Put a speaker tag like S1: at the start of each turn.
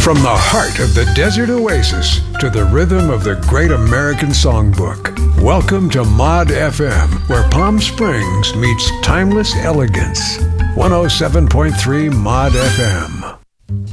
S1: From the heart of the desert oasis to the rhythm of the great American songbook. Welcome to Mod FM, where Palm Springs meets timeless elegance. 107.3 Mod FM.